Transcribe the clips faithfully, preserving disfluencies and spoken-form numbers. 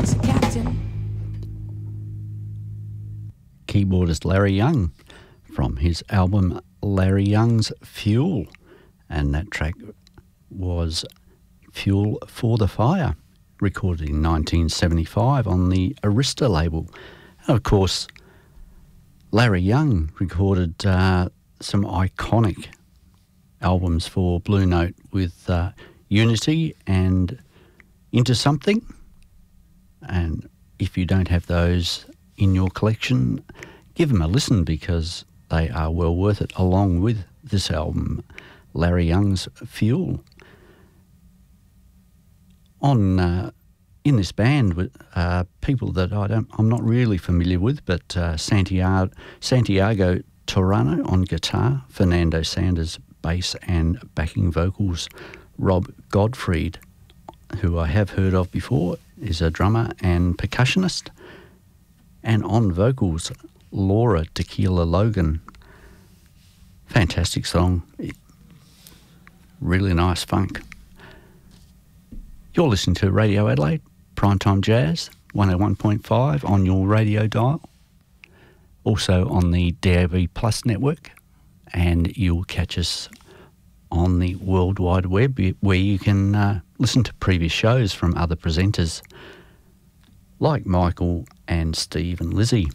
likes a captain. Keyboardist Larry Young from his album Larry Young's Fuel, and that track was Fuel for the Fire, recorded in nineteen seventy-five on the Arista label. And of course, Larry Young recorded uh, some iconic albums for Blue Note with uh, Unity and Into Something. And if you don't have those in your collection, give them a listen because they are well worth it, along with this album, Larry Young's Fuel. On uh, in this band with uh, people that I don't, I'm not really familiar with, but uh, Santiago, Santiago Torano on guitar, Fernando Sanders bass and backing vocals, Rob Godfried, who I have heard of before, is a drummer and percussionist, and on vocals, Laura Tequila Logan. Fantastic song, really nice funk. You're listening to Radio Adelaide, Primetime Jazz, one oh one point five on your radio dial. Also on the D A B Plus network, and you'll catch us on the World Wide Web where you can uh, listen to previous shows from other presenters like Michael and Steve and Lizzie.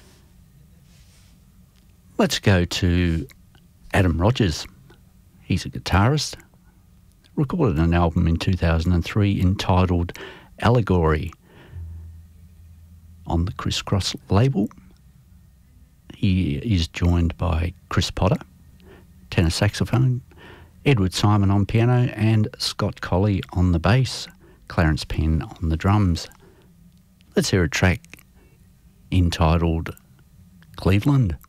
Let's go to Adam Rogers. He's a guitarist. Recorded an album in two thousand three entitled Allegory on the Criss Cross label. He is joined by Chris Potter, tenor saxophone, Edward Simon on piano, and Scott Colley on the bass, Clarence Penn on the drums. Let's hear a track entitled Cleveland.